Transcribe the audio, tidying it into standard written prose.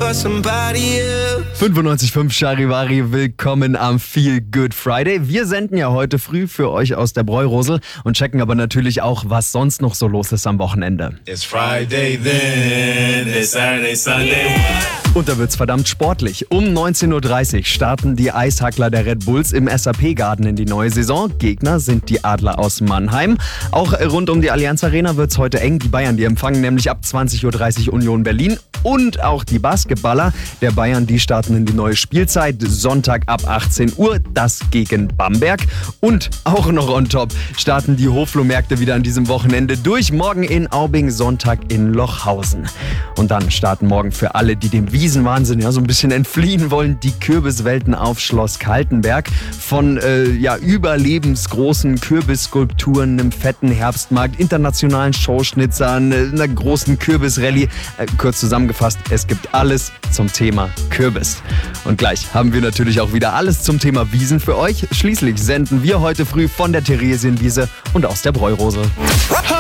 about somebody else. 95.5 Charivari, willkommen am Feel Good Friday. Wir senden ja heute früh für euch aus der Bräurosel und checken aber natürlich auch, was sonst noch so los ist am Wochenende. It's Friday then, it's Saturday, Sunday. Und da wird's verdammt sportlich. Um 19.30 Uhr starten die Eishackler der Red Bulls im SAP-Garten in die neue Saison. Gegner sind die Adler aus Mannheim. Auch rund um die Allianz Arena wird's heute eng. Die Bayern, die empfangen nämlich ab 20.30 Uhr Union Berlin. Und auch die Basketballer der Bayern, die starten in die neue Spielzeit. Sonntag ab 18 Uhr, das gegen Bamberg. Und auch noch on top starten die Hoflohmärkte wieder an diesem Wochenende durch. Morgen in Aubing, Sonntag in Lochhausen. Und dann starten morgen für alle, die dem Wiesenwahnsinn so ein bisschen entfliehen wollen, die Kürbiswelten auf Schloss Kaltenberg. Von überlebensgroßen Kürbisskulpturen, einem fetten Herbstmarkt, internationalen Showschnitzern, einer großen Kürbisrallye. Kurz zusammengefasst, es gibt alles zum Thema Kürbis. Und gleich haben wir natürlich auch wieder alles zum Thema Wiesen für euch. Schließlich senden wir heute früh von der Theresienwiese und aus der Bräurosel.